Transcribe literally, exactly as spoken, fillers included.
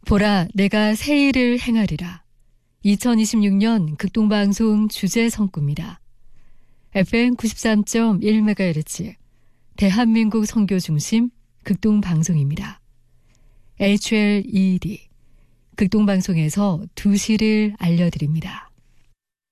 보라, 내가 새 일을 행하리라. 이천이십육 년 극동방송 주제 성구입니다. 에프엠 구십삼 점 일 메가헤르츠 대한민국 선교 중심 극동방송입니다. 에이치엘이디 극동방송에서 두 시를 알려드립니다.